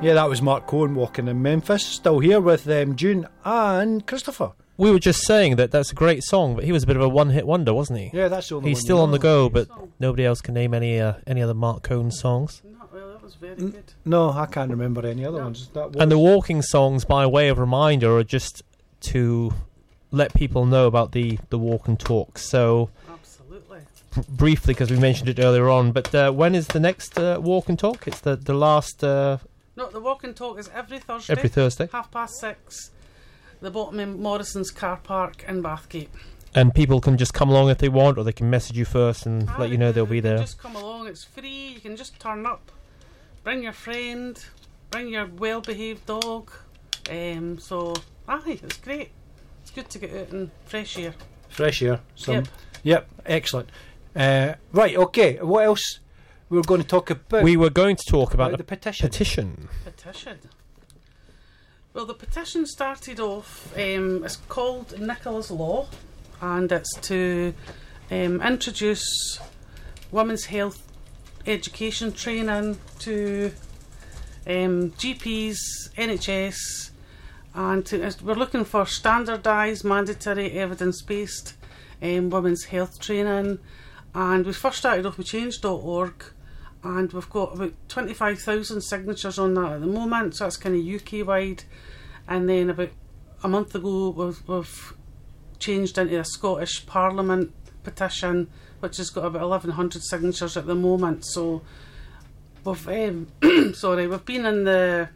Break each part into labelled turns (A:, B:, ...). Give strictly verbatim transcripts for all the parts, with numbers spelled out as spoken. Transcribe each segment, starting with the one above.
A: Yeah, that was Mark Cohen walking in Memphis. Still here with um, June and Christopher.
B: We were just saying that that's a great song, but he was a bit of a one-hit wonder, wasn't he?
A: Yeah, that's the only
B: He's
A: one
B: still
A: you
B: on the
A: know.
B: go, but nobody else can name any uh, any other Mark Cohen songs.
C: Not well, that was very good.
A: No, I can't remember any other
C: No.
A: ones. That was...
B: And the walking songs, by way of reminder, are just to let people know about the, the walk and talk. So,
C: Absolutely.
B: b- briefly, because we mentioned it earlier on, but uh, when is the next uh, walk and talk? It's the, the last... Uh,
C: No, the walk and talk is every Thursday.
B: every Thursday.
C: Half past six. The bottom in Morrison's car park in Bathgate.
B: And people can just come along if they want, or they can message you first and
C: Ah,
B: let you know they'll be
C: you can
B: there.
C: Just come along, it's free, you can just turn up. Bring your friend, bring your well-behaved dog. Um, so, aye, it's great. It's good to get out in fresh air.
A: Fresh air. Some...
C: Yep.
A: Yep, excellent. Uh, right, okay, what else we were going to talk about?
B: We were going to talk about,
A: about the petition.
B: petition.
C: Petition. Well, the petition started off, um, it's called Nicola's Law, and it's to um, introduce women's health education training to um, G Ps, N H S, and to, we're looking for standardised, mandatory, evidence-based um, women's health training. And we first started off with change dot org, and we've got about twenty-five thousand signatures on that at the moment, so that's kind of U K wide. And then about a month ago we've, we've changed into a Scottish Parliament petition, which has got about eleven hundred signatures at the moment. So we've um, sorry, we've been in the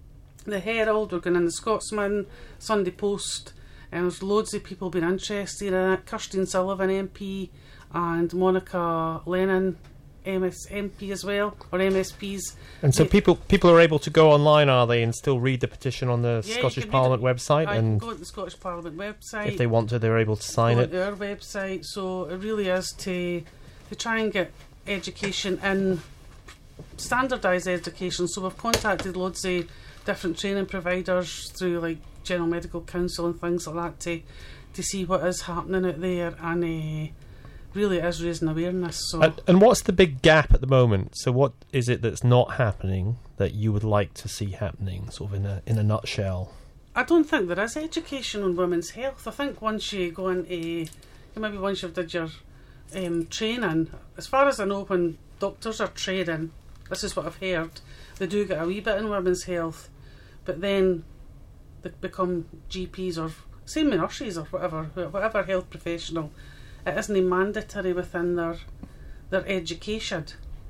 C: the Herald, we're going in the Scotsman, Sunday Post, and there's loads of people been interested in it. Kirsten Sullivan M P and Monica Lennon M S M P as well, or M S Ps.
B: And so
C: Yeah.
B: people people are able to go online, are they, and still read the petition on the
C: Yeah, you
B: Scottish
C: can read
B: Parliament
C: it.
B: website?
C: I
B: And
C: can go to the Scottish Parliament website.
B: if they want to, they're able to sign
C: go
B: it.
C: to our website. So it really is to to try and get education in, standardised education. So we've contacted loads of different training providers through like General Medical Council and things like that to to see what is happening out there, and uh, really it is raising awareness. So
B: And, and what's the big gap at the moment? So what is it that's not happening that you would like to see happening, sort of in a in a nutshell?
C: I don't think there is education on women's health. I think once you go into, maybe once you've did your um, training, as far as I know, when doctors are training, this is what I've heard, they do get a wee bit in women's health, but then they become G Ps or same with nurses or whatever, whatever health professional. It isn't mandatory within their their education.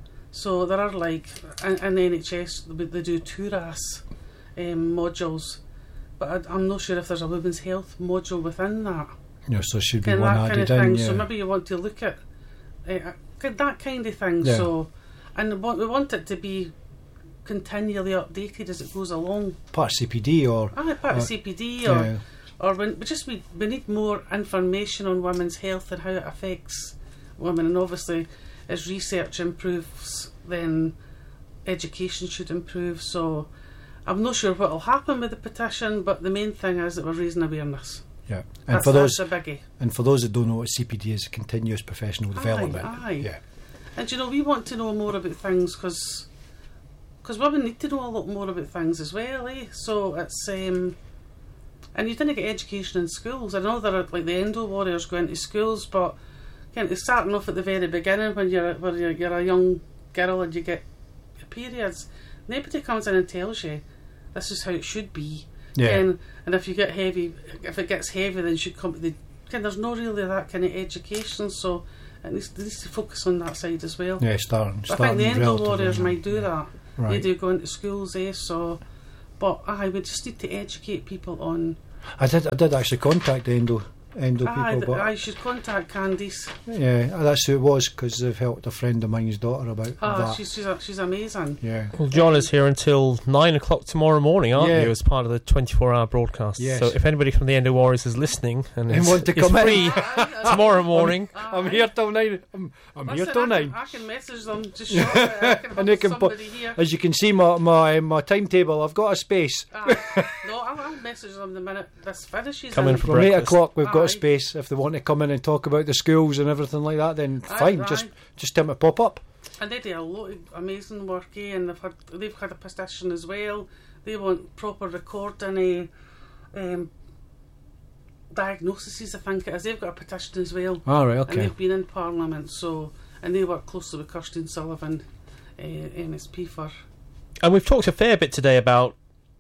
C: So there are like in, in the N H S they, they do two R A S um, modules. But I, I'm not sure if there's a women's health module within that.
A: Yeah, so there should be
C: Kind of
A: one
C: that kind
A: added
C: of thing.
A: in. Yeah.
C: So maybe you want to look at uh, that kind of thing.
A: Yeah.
C: So, and what we want it to be continually updated as it goes along.
A: Part of C P D or...
C: Ah, part
A: uh,
C: of C P D or
A: yeah.
C: or when, we just we, we need more information on women's health and how it affects women. And obviously, as research improves, then education should improve. So. I'm not sure what will happen with the petition, but the main thing is that we're raising awareness.
A: Yeah, and
C: That's,
A: for those
C: that's a biggie.
A: and for those that don't know what C P D is, continuous professional development.
C: aye.
A: Yeah,
C: And you know, we want to know more about things because women need to know a lot more about things as well, eh? So it's um, and you didn't get education in schools. I know there are like the endo warriors going to schools, but kind of starting off at the very beginning when you're when you're, you're a young girl and you get your periods, nobody comes in and tells you this is how it should be.
A: yeah,
C: And, and if you get heavy, if it gets heavy, then you should come. The, and there's no really that kind of education, so it needs, it needs to focus on that side as well.
A: yeah. Starting,
C: But I
A: starting
C: think the endo
A: relatively
C: warriors
A: young.
C: might do that. They
A: Right.
C: do go into schools, eh? So, but aye, we just need to educate people on.
A: I did. I did actually contact the endo endo
C: Aye,
A: people,
C: th-
A: but
C: I should contact Candice.
A: yeah, that's who it was because they've helped a friend of mine's daughter about
C: Ah,
A: that.
C: she's she's, a, she's amazing.
A: Yeah,
B: Well, John is here until nine o'clock tomorrow morning, aren't
A: Yeah.
B: you, as part of the twenty-four hour broadcast?
A: Yes.
B: So if anybody from the Endo Warriors is listening and
A: And
B: is,
A: want to
B: is
A: come in.
B: free tomorrow morning,
A: I'm here till nine. I'm, I'm here
C: Listen,
A: till
C: I
A: nine.
C: Can, I can message them just shortly. I can have
A: And they can put-
C: somebody here.
A: As you can see, my my my timetable, I've got a space.
C: Ah, no, I'll, I'll message them the minute this finishes.
B: Come in
C: and-
B: for
A: From eight
B: breakfast.
A: o'clock, we've got
C: Aye.
A: a space. If they want to come in and talk about the schools and everything like that, then
C: Aye,
A: fine.
C: aye.
A: Just just tell them to pop up.
C: And they do a lot of amazing work, eh? And they've had they've had a petition as well. They want proper recording of um, diagnoses, I think it is. They've got a petition as well.
A: All right,
C: And
A: okay.
C: they've been in Parliament, so and they work closely with Kirsten Sullivan, uh, M S P for.
B: And we've talked a fair bit today about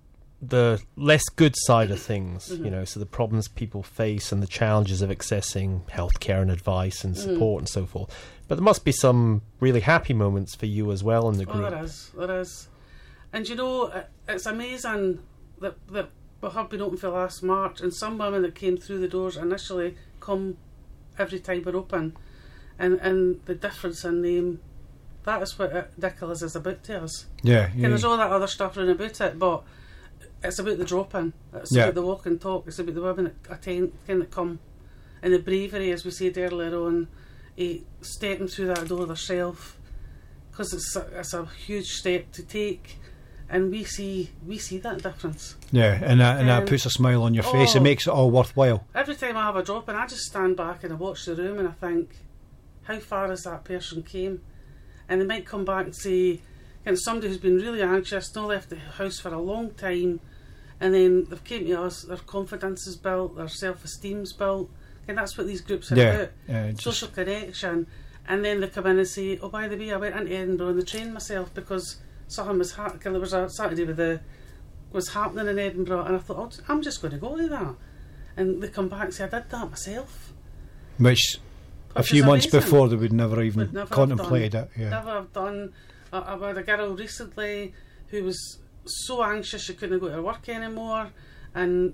B: the less good side of things,
C: Mhm.
B: you know, so the problems people face and the challenges of accessing healthcare and advice and support
C: Mm.
B: and so forth. But there must be some really happy moments for you as well in the
C: Oh,
B: group.
C: there is, there is. And you know, it- it's amazing that, that we have been open for last March, and some women that came through the doors initially come every time we're open, and, and the difference in them, that is what it, Nicholas is about to us.
A: Yeah,
C: And
A: yeah.
C: there's all that other stuff around about it, but it's about the drop-in, it's
A: Yeah.
C: about the walk and talk, it's about the women that attend, kind that come, and the bravery, as we said earlier on, eh, stepping through that door themselves, because it's a, it's a huge step to take, and we see we see that difference.
A: Yeah, and that, and that
C: Um,
A: puts a smile on your face. It
C: oh.
A: makes it all worthwhile.
C: Every time I have a drop-in, I just stand back and I watch the room and I think, how far has that person came? And they might come back and say, and somebody who's been really anxious, not left the house for a long time, and then they've came to us, their confidence is built, their self-esteem's built, and that's what these groups are
A: Yeah,
C: about,
A: yeah, just,
C: social connection. And then they come in and say, oh, by the way, I went into Edinburgh on the train myself because something was happening, there was a Saturday with the was happening in Edinburgh, and I thought, oh, I'm just going to go to that. And they come back and say, I did that myself.
A: which a
C: Which
A: few
C: is
A: months
C: amazing.
A: before they would never even
C: Would never have
A: contemplated it. Yeah,
C: Never have done. I, I had a girl recently who was so anxious she couldn't go to work anymore, and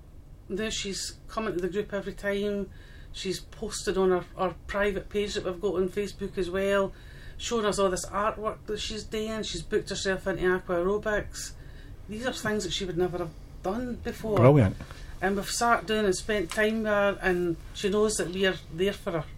C: now she's coming to the group every time. She's posted on our, our private page that we've got on Facebook as well, showing us all this artwork that she's doing. She's booked herself into aqua aerobics. These are things that she would never have done before.
A: brilliant.
C: And we've sat down and spent time with her, and she knows that we are there for her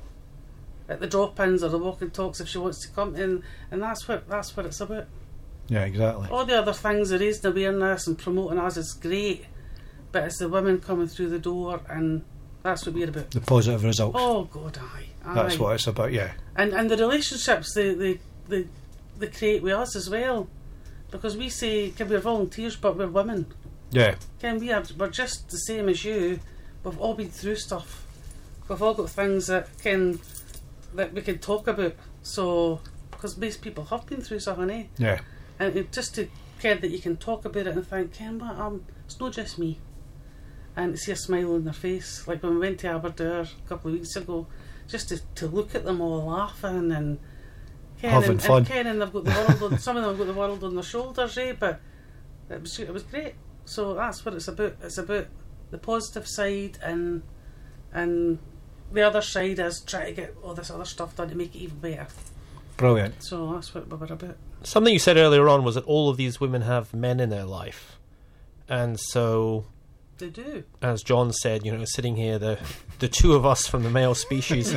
C: at the drop-ins or the walk and talks if she wants to come in, and that's what that's what it's about.
A: Yeah, exactly.
C: All the other things, the raising awareness and promoting us is great, but it's the women coming through the door, and that's what we're about.
A: The positive results.
C: Oh God, aye, aye.
A: That's what it's about. Yeah,
C: And and the relationships they they, they they create with us as well, because we say, can we're volunteers, but we're women.
A: yeah,
C: Ken, we are we're just the same as you. We've all been through stuff. We've all got things that can that we can talk about. So, because most people have been through something, eh?
A: yeah.
C: And it, just to Ken, that you can talk about it and think, Ken, but um, it's not just me. And to see a smile on their face, like when we went to Aberdeen a couple of weeks ago, just to, to look at them all laughing and Ken
A: Having
C: and,
A: fun.
C: and Ken and they've got the world on, some of them have got the world on their shoulders, eh? But it was it was great. So that's what it's about. It's about the positive side, and and the other side is try to get all this other stuff done to make it even better.
A: Brilliant.
C: So that's what we were about.
B: Something you said earlier on was that all of these women have men in their life. And so,
C: They do.
B: as John said, you know, sitting here, the the two of us from the male species.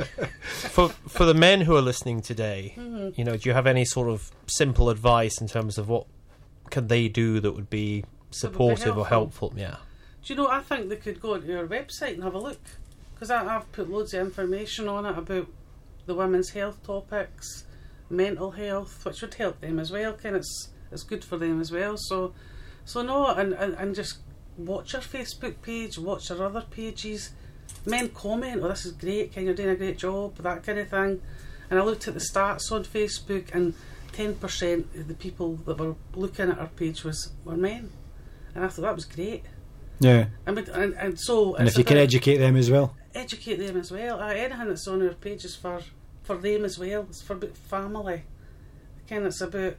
B: for for the men who are listening today,
C: Mm-hmm.
B: you know, do you have any sort of simple advice in terms of what can they do that would be supportive or
C: helpful.
B: helpful? Yeah.
C: Do you know, I think they could go onto our website and have a look, because I've put loads of information on it about the women's health topics, mental health, which would help them as well. Kind it's it's good for them as well. So, so no, and, and, and just watch our Facebook page, watch our other pages. Men comment, oh, this is great, Ken, you're doing a great job, that kind of thing. And I looked at the stats on Facebook, and ten percent of the people that were looking at our page was were men. And I thought that was great.
A: Yeah,
C: And, we- and, and so
A: and
C: it's
A: if you can
C: about
A: educate them as well.
C: educate them as well. Uh, anything that's on our page is for, for them as well. It's for about family. Again, it's about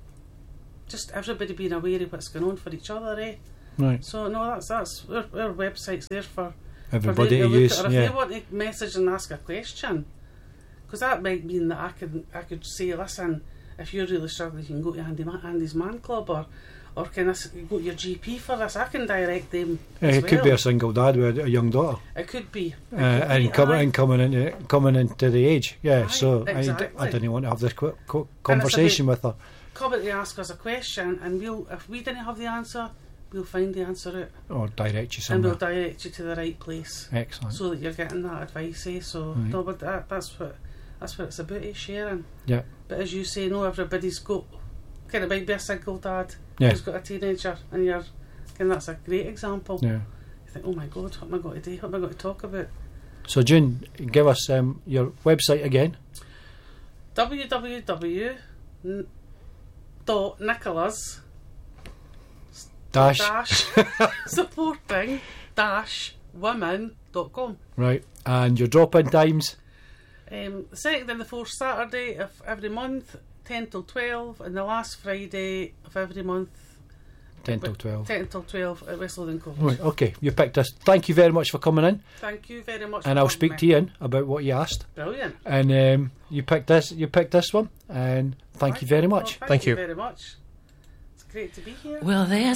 C: just everybody being aware of what's going on for each other, eh?
A: Right.
C: So no, that's that's our, our website's there for
A: Everybody
C: for them
A: to
C: look
A: use.
C: at. Or if
A: Yeah.
C: they want to message and ask a question, because that might mean that I could I could say, listen, if you're really struggling, you can go to Andy Ma- Andy's Man Club, or or can I s- go to your G P for this? I can direct them.
A: Yeah,
C: as
A: it could be
C: well.
A: a single dad with a young daughter,
C: It could be. It
A: uh,
C: could
A: and
C: be,
A: coming
C: aye.
A: and coming into coming into the age. Yeah,
C: Aye,
A: so I, d- I
C: exactly.
A: didn't want to have this qu- qu- conversation with her.
C: Come and ask us a question, and we'll if we didn't have the answer, we'll find the answer out,
A: Or direct you
C: and we'll
A: somewhere.
C: direct you to the right place,
A: Excellent.
C: so that you're getting that advice. Eh? So
A: Right.
C: no, but that, that's what that's what it's about. Eh? Sharing.
A: Yeah.
C: But as you say, no, everybody's got kind of might be a single dad
A: Yeah.
C: who's got a teenager, and you're and that's a great example.
A: Yeah.
C: You think, oh my God, what am I going to do? What am I going to talk about?
A: So June, give us um, your website again.
C: w w w dot nicholas
A: Dash.
C: dash supporting dash women dot com.
A: Right. And your drop-in times.
C: Um, the second and the fourth Saturday of every month, ten till twelve, and the last Friday of every month,
A: ten till twelve.
C: ten till twelve at West Lothian College.
A: Right, okay, you picked us. Thank you very much for coming in,
C: Thank you very much.
A: and
C: for
A: I'll
C: having
A: speak
C: me.
A: to you in about what you asked.
C: Brilliant.
A: And um, you picked this. You picked this one, and thank
C: Right.
A: you very
C: Well,
A: much.
C: thank,
B: Thank
C: you
B: you.
C: very much. It's great to be here.
D: Well, there's